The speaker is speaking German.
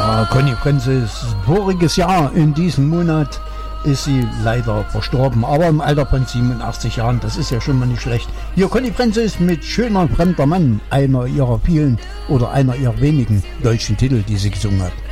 Conny Prenses voriges Jahr in diesem Monat ist sie leider verstorben, aber im Alter von 87 Jahren, das ist ja schon mal nicht schlecht. Hier Conny Prenses mit Schöner fremder Mann, einer ihrer vielen oder einer ihrer wenigen deutschen Titel, die sie gesungen hat.